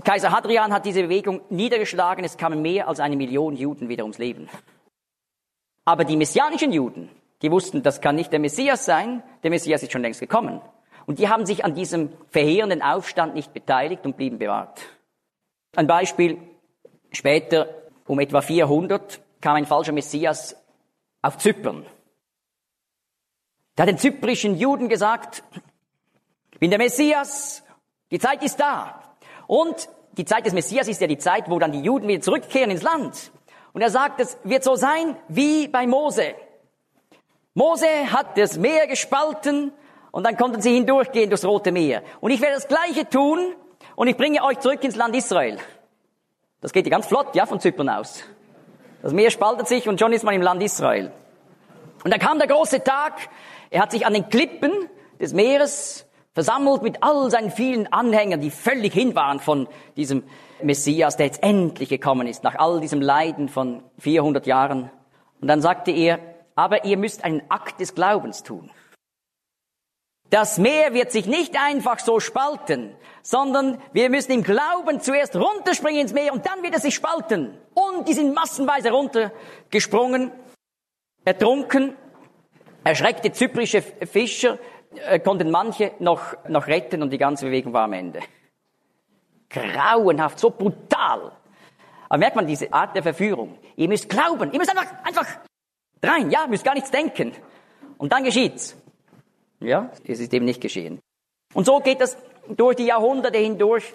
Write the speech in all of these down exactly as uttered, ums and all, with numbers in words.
Kaiser Hadrian hat diese Bewegung niedergeschlagen. Es kamen mehr als eine Million Juden wieder ums Leben. Aber die messianischen Juden, die wussten, das kann nicht der Messias sein. Der Messias ist schon längst gekommen. Und die haben sich an diesem verheerenden Aufstand nicht beteiligt und blieben bewahrt. Ein Beispiel. Später, um etwa vierhundert, kam ein falscher Messias auf Zypern. Der hat den zyprischen Juden gesagt, ich bin der Messias, die Zeit ist da. Und die Zeit des Messias ist ja die Zeit, wo dann die Juden wieder zurückkehren ins Land. Und er sagt, es wird so sein wie bei Mose. Mose hat das Meer gespalten und dann konnten sie hindurchgehen durchs Rote Meer. Und ich werde das Gleiche tun und ich bringe euch zurück ins Land Israel. Das geht ja ganz flott, ja, von Zypern aus. Das Meer spaltet sich und schon ist man im Land Israel. Und dann kam der große Tag. Er hat sich an den Klippen des Meeres versammelt mit all seinen vielen Anhängern, die völlig hin waren von diesem Messias, der jetzt endlich gekommen ist, nach all diesem Leiden von vierhundert Jahren. Und dann sagte er, aber ihr müsst einen Akt des Glaubens tun. Das Meer wird sich nicht einfach so spalten, sondern wir müssen im Glauben zuerst runterspringen ins Meer und dann wird es sich spalten. Und die sind massenweise runtergesprungen, ertrunken. Erschreckte zyprische Fischer äh, konnten manche noch, noch retten und die ganze Bewegung war am Ende. Grauenhaft, so brutal. Aber merkt man diese Art der Verführung. Ihr müsst glauben, ihr müsst einfach, einfach rein, ja, müsst gar nichts denken. Und dann geschieht's. Ja, es ist eben nicht geschehen. Und so geht das durch die Jahrhunderte hindurch.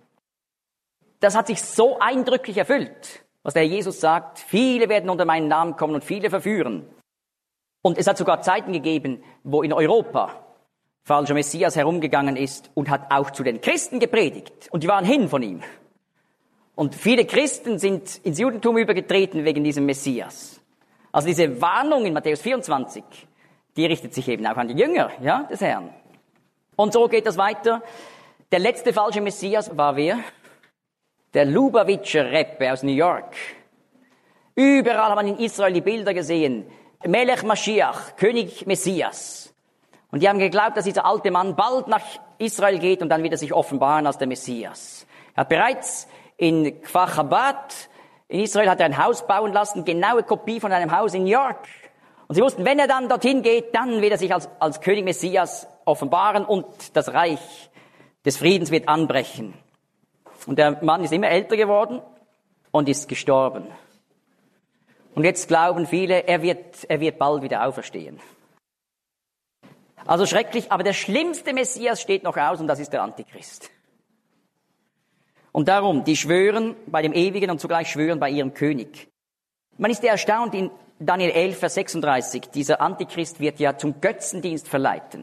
Das hat sich so eindrücklich erfüllt, was der Herr Jesus sagt. Viele werden unter meinen Namen kommen und viele verführen. Und es hat sogar Zeiten gegeben, wo in Europa falscher Messias herumgegangen ist und hat auch zu den Christen gepredigt. Und die waren hin von ihm. Und viele Christen sind ins Judentum übergetreten wegen diesem Messias. Also diese Warnung in Matthäus vierundzwanzig, die richtet sich eben auch an die Jünger, ja, des Herrn. Und so geht das weiter. Der letzte falsche Messias war wer? Der Lubavitcher Rebbe aus New York. Überall hat man in Israel die Bilder gesehen. Melech Mashiach, König Messias. Und die haben geglaubt, dass dieser alte Mann bald nach Israel geht und dann wird er sich offenbaren als der Messias. Er hat bereits in Kfar Chabad in Israel hat er ein Haus bauen lassen, genaue Kopie von einem Haus in New York. Und sie wussten, wenn er dann dorthin geht, dann wird er sich als, als König Messias offenbaren und das Reich des Friedens wird anbrechen. Und der Mann ist immer älter geworden und ist gestorben. Und jetzt glauben viele, er wird, er wird bald wieder auferstehen. Also schrecklich, aber der schlimmste Messias steht noch aus und das ist der Antichrist. Und darum, die schwören bei dem Ewigen und zugleich schwören bei ihrem König. Man ist ja erstaunt in Daniel elf, Vers sechsunddreißig. Dieser Antichrist wird ja zum Götzendienst verleiten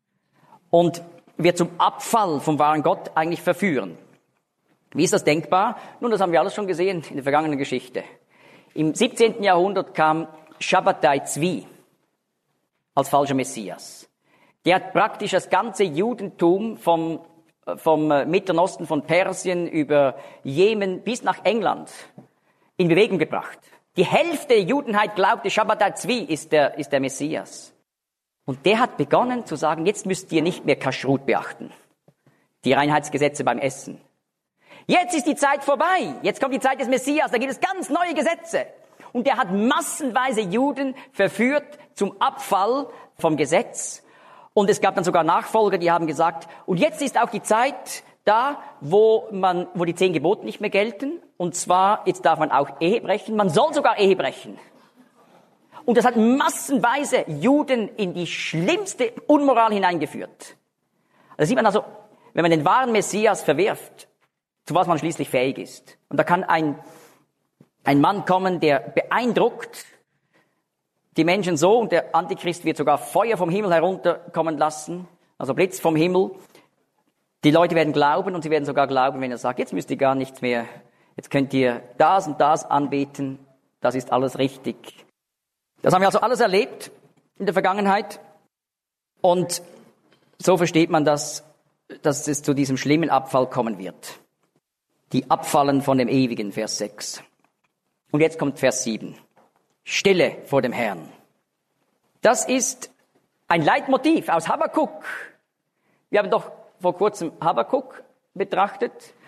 und wird zum Abfall vom wahren Gott eigentlich verführen. Wie ist das denkbar? Nun, das haben wir alles schon gesehen in der vergangenen Geschichte. Im siebzehnten Jahrhundert kam Shabbatai Zvi als falscher Messias. Der hat praktisch das ganze Judentum vom, vom Mittleren Osten, von Persien über Jemen bis nach England in Bewegung gebracht. Die Hälfte der Judenheit glaubte, Shabbatai Zvi ist der, ist der Messias. Und der hat begonnen zu sagen, jetzt müsst ihr nicht mehr Kashrut beachten. Die Reinheitsgesetze beim Essen. Jetzt ist die Zeit vorbei. Jetzt kommt die Zeit des Messias. Da gibt es ganz neue Gesetze. Und der hat massenweise Juden verführt zum Abfall vom Gesetz. Und es gab dann sogar Nachfolger, die haben gesagt, und jetzt ist auch die Zeit da, wo man, wo die zehn Gebote nicht mehr gelten. Und zwar, jetzt darf man auch Ehe brechen. Man soll sogar Ehe brechen. Und das hat massenweise Juden in die schlimmste Unmoral hineingeführt. Da sieht man also, wenn man den wahren Messias verwirft, zu was man schließlich fähig ist. Und da kann ein, ein Mann kommen, der beeindruckt die Menschen so, und der Antichrist wird sogar Feuer vom Himmel herunterkommen lassen, also Blitz vom Himmel. Die Leute werden glauben und sie werden sogar glauben, wenn er sagt, jetzt müsst ihr gar nichts mehr, jetzt könnt ihr das und das anbeten, das ist alles richtig. Das haben wir also alles erlebt in der Vergangenheit und so versteht man das, dass es zu diesem schlimmen Abfall kommen wird. Die abfallen von dem Ewigen, Vers sechs. Und jetzt kommt Vers sieben. Stille vor dem Herrn. Das ist ein Leitmotiv aus Habakuk. Wir haben doch vor kurzem Habakuk betrachtet.